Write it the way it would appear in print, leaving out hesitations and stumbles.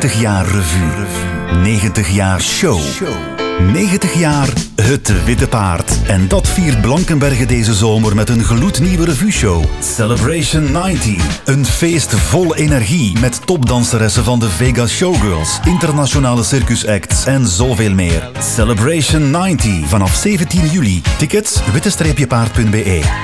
90 jaar revue. 90 jaar show. 90 jaar Het Witte Paard. En dat viert Blankenberge deze zomer met een gloednieuwe revue-show. Celebration 90. Een feest vol energie met topdanseressen van de Vegas Showgirls, internationale circusacts en zoveel meer. Celebration 90 vanaf 17 juli. Tickets witte-paard.be.